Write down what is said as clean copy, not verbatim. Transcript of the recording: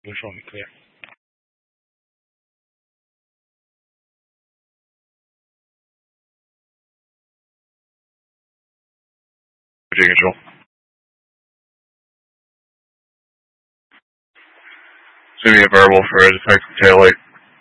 Show me clear. Control. Send me a verbal for a defective taillight.